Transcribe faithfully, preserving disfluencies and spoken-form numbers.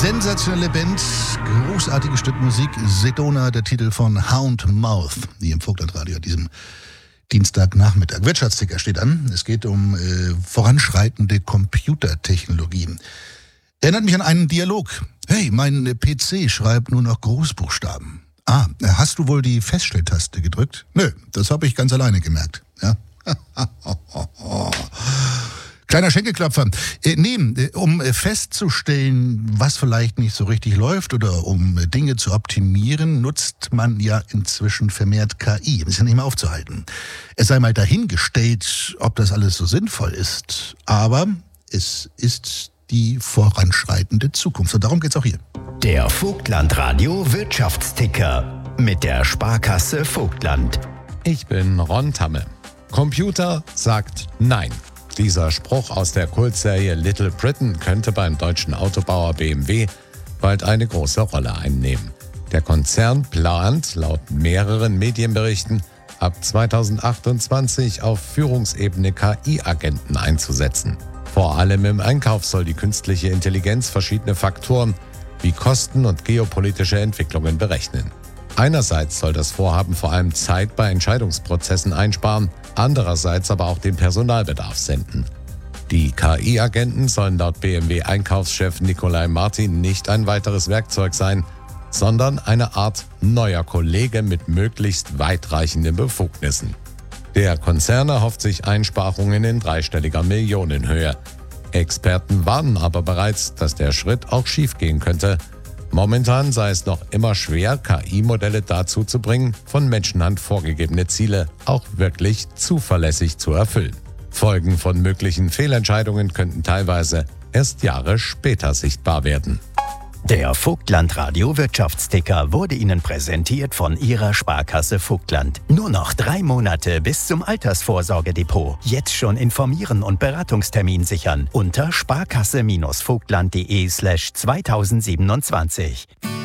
Sensationelle Band, großartiges Stück Musik. Sedona, der Titel von Houndmouth, hier im Vogtlandradio an diesem Dienstagnachmittag. Wirtschaftsticker steht an. Es geht um äh, voranschreitende Computertechnologien. Erinnert mich an einen Dialog. Hey, mein P C schreibt nur noch Großbuchstaben. Ah, hast du wohl die Feststelltaste gedrückt? Nö, das habe ich ganz alleine gemerkt. Ja. Kleiner Schenkelklopfer. Äh, nee, um festzustellen, was vielleicht nicht so richtig läuft oder um Dinge zu optimieren, nutzt man ja inzwischen vermehrt K I. Das ist ja nicht mehr aufzuhalten. Es sei mal dahingestellt, ob das alles so sinnvoll ist. Aber es ist die voranschreitende Zukunft. Und darum geht's auch hier. Der Vogtlandradio Wirtschaftsticker mit der Sparkasse Vogtland. Ich bin Ron Tamme. Computer sagt Nein. Dieser Spruch aus der Kultserie Little Britain könnte beim deutschen Autobauer B M W bald eine große Rolle einnehmen. Der Konzern plant, laut mehreren Medienberichten, ab zweitausendachtundzwanzig auf Führungsebene K I-Agenten einzusetzen. Vor allem im Einkauf soll die künstliche Intelligenz verschiedene Faktoren wie Kosten und geopolitische Entwicklungen berechnen. Einerseits soll das Vorhaben vor allem Zeit bei Entscheidungsprozessen einsparen, andererseits aber auch den Personalbedarf senken. Die K I-Agenten sollen laut B M W-Einkaufschef Nikolai Martin nicht ein weiteres Werkzeug sein, sondern eine Art neuer Kollege mit möglichst weitreichenden Befugnissen. Der Konzern erhofft sich Einsparungen in dreistelliger Millionenhöhe. Experten warnen aber bereits, dass der Schritt auch schiefgehen könnte. Momentan sei es noch immer schwer, K I-Modelle dazu zu bringen, von Menschenhand vorgegebene Ziele auch wirklich zuverlässig zu erfüllen. Folgen von möglichen Fehlentscheidungen könnten teilweise erst Jahre später sichtbar werden. Der Vogtlandradio Wirtschaftsticker wurde Ihnen präsentiert von Ihrer Sparkasse Vogtland. Nur noch drei Monate bis zum Altersvorsorgedepot. Jetzt schon informieren und Beratungstermin sichern unter sparkasse-vogtland.de slash zweitausendsiebenundzwanzig.